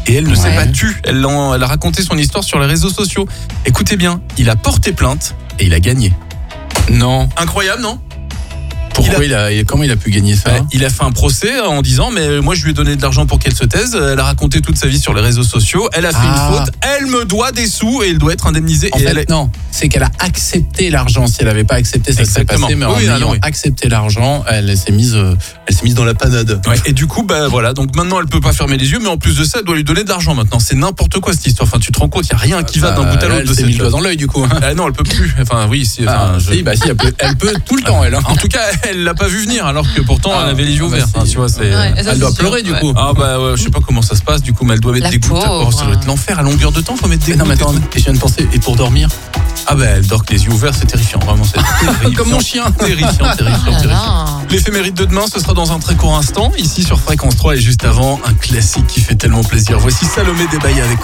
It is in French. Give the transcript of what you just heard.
et elle ne s'est pas tue. Elle a raconté son histoire sur les réseaux sociaux. Écoutez bien, il a porté plainte et il a gagné. Non. Incroyable, non ? Pourquoi comment il a pu gagner ça ? Il a fait un procès en disant mais moi je lui ai donné de l'argent pour qu'elle se taise. Elle a raconté toute sa vie sur les réseaux sociaux. Elle a fait une faute. Elle me doit des sous et il doit être indemnisé. Non, c'est qu'elle a accepté l'argent. Si elle n'avait pas accepté, ça serait passé. Mais en ayant accepté l'argent, elle s'est mise dans la panade. Ouais, et du coup, voilà. Donc maintenant, elle peut pas fermer les yeux, mais en plus de ça, elle doit lui donner de l'argent. Maintenant, c'est n'importe quoi cette histoire. Enfin, tu te rends compte, il y a rien qui va d'un bout à l'autre. Elle s'est mis le doigt dans l'œil du coup. Non, elle peut plus. Enfin, oui. Si, elle peut tout le temps. Elle. En tout cas, elle l'a pas vu venir, alors que pourtant, elle avait les yeux ouverts. Tu vois, elle doit pleurer du coup. Je sais pas comment ça se passe. Du coup, mais elle doit mettre des gouttes. Ça doit être l'enfer à longueur de temps. Faut mettre des gouttes. Non, mais attends. Et je viens de penser. Et pour dormir. Elle dort que les yeux ouverts, c'est terrifiant, vraiment, c'est terrifiant. Comme mon chien. Terrifiant. L'éphéméride de demain, ce sera dans un très court instant, ici sur Fréquence 3, et juste avant, un classique qui fait tellement plaisir. Voici Salomé Desbailles avec